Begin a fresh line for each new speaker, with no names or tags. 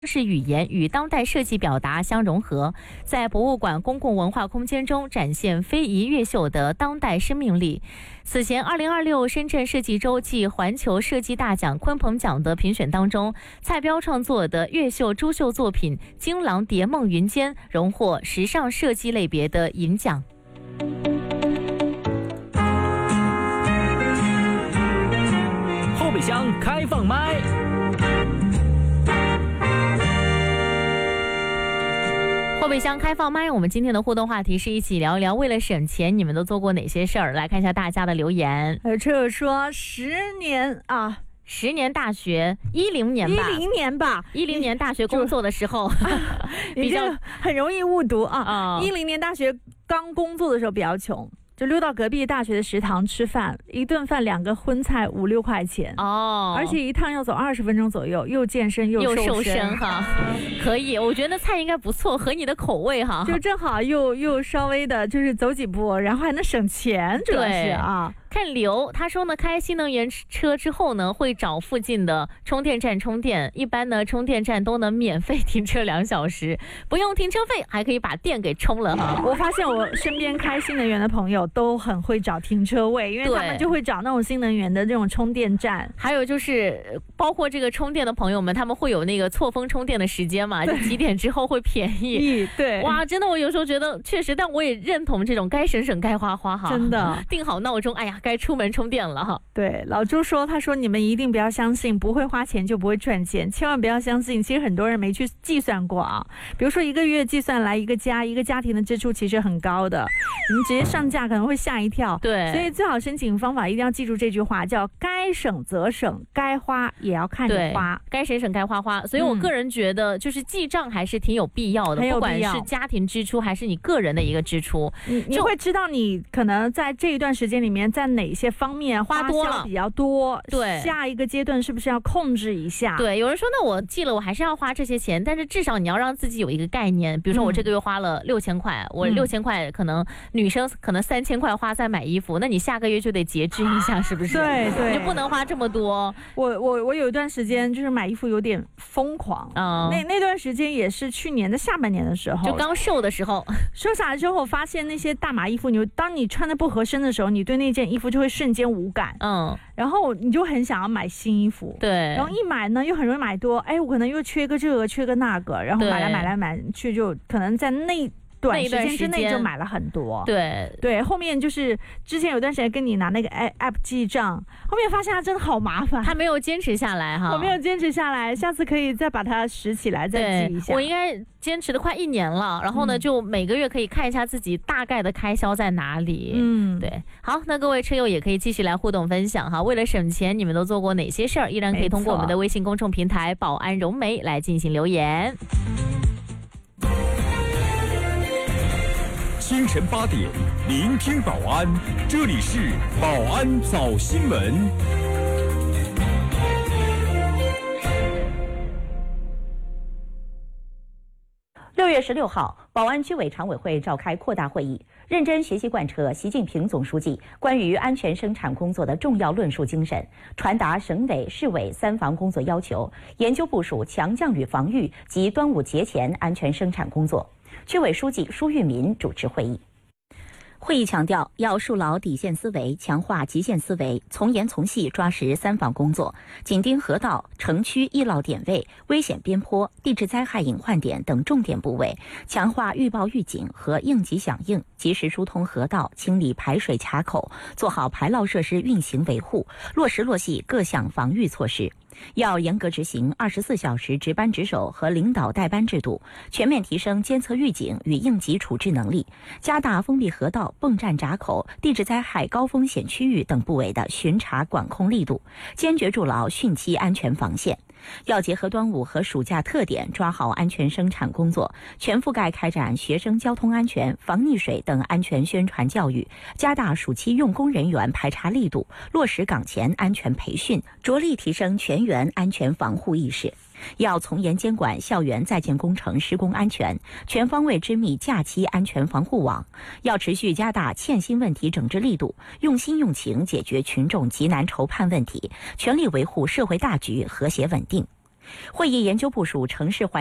是语言与当代设计表达相融合，在博物馆公共文化空间中展现非遗越秀的当代生命力。此前2026深圳设计周暨环球设计大奖鲲鹏奖的评选当中，蔡彪创作的越秀珠绣作品《金狼蝶梦云间》荣获时尚设计类别的银奖。
后备箱开放麦。
后备箱开放麦，我们今天的互动话题是一起聊一聊，为了省钱，你们都做过哪些事儿？来看一下大家的留言。
车友说10年啊
，10年大学，10年吧
，10年吧
，10年大学工作的时候，
比较很容易误读啊。10年大学刚工作的时候比较穷。就溜到隔壁大学的食堂吃饭，一顿饭2个荤菜5、6块钱
哦，
而且一趟要走20分钟左右，又健身又瘦身
哈，可以，我觉得菜应该不错，合你的口味哈，
就正好又稍微的就是走几步，然后还能省钱，主要是啊。
看刘他说呢，开新能源车之后呢，会找附近的充电站充电，一般呢充电站都能免费停车2小时，不用停车费，还可以把电给充了哈。
我发现我身边开新能源的朋友都很会找停车位，因为他们就会找那种新能源的这种充电站。
还有就是包括这个充电的朋友们，他们会有那个错峰充电的时间嘛，就几点之后会便宜。
对，
哇，真的我有时候觉得确实，但我也认同这种该省省该花花哈，
真的
定好闹钟，哎呀该出门充电了哈。
对，老朱说，他说你们一定不要相信不会花钱就不会赚钱，千万不要相信，其实很多人没去计算过啊。比如说1个月计算来一个家庭的支出其实很高的，你们直接上架可能会吓一跳。
对，
所以最好申请方法一定要记住这句话，叫该省则省，该花也要看着花，
该省省该花花。所以我个人觉得就是记账还是挺有必要的，不管是家庭支出还是你个人的一个支出，
你会知道你可能在这一段时间里面在哪些方面花多了比较多，
对，
下一个阶段是不是要控制一下？
对，有人说那我记了我还是要花这些钱，但是至少你要让自己有一个概念，比如说我这个月花了6000块，我6000块可能女生可能3000块花在买衣服，那你下个月就得节制一下，是不是？
对，
你就不能花这么多。
我有一段时间就是买衣服有点疯狂，那段时间也是去年的下半年的时候，
就刚瘦的时候，
瘦下来之后发现那些大码衣服，当你穿的不合身的时候，你对那件衣服就会瞬间无感，然后你就很想要买新衣服，
对，
然后一买呢又很容易买多，我可能又缺个这个缺个那个，然后买来去，就可能在短时间之内就买了很多。对，后面就是之前有段时间跟你拿那个 app 记账，后面发现它真的好麻烦，
他没有坚持下来哈。
我没有坚持下来，下次可以再把它拾起来再记一下。
我应该坚持了快1年了，然后呢就每个月可以看一下自己大概的开销在哪里。对，好，那各位车友也可以继续来互动分享哈。为了省钱，你们都做过哪些事儿？依然可以通过我们的微信公众平台保安融媒来进行留言。
清晨8点，聆听保安，这里是保安早新闻。
6月16号，宝安居委常委会召开扩大会议，认真学习贯彻习近平总书记关于安全生产工作的重要论述精神，传达省委、市委3防工作要求，研究部署强降雨防御及端午节前安全生产工作。区委书记舒玉民主持会议。会议强调，要树牢底线思维，强化极限思维，从严从细抓实3防工作，紧盯河道、城区易涝点位、危险边坡、地质灾害隐患点等重点部位，强化预报预警和应急响应，及时疏通河道，清理排水卡口，做好排涝设施运行维护，落实落细各项防御措施。要严格执行24小时值班值守和领导带班制度，全面提升监测预警与应急处置能力，加大封闭河道、泵站闸口、地质灾害高风险区域等部位的巡查管控力度，坚决筑牢汛期安全防线。要结合端午和暑假特点，抓好安全生产工作，全覆盖开展学生交通安全、防溺水等安全宣传教育，加大暑期用工人员排查力度，落实岗前安全培训，着力提升全员安全防护意识。要从严监管校园在建工程施工安全，全方位织密假期安全防护网。要持续加大欠薪问题整治力度，用心用情解决群众急难愁盼问题，全力维护社会大局和谐稳定。 会议研究部署城市环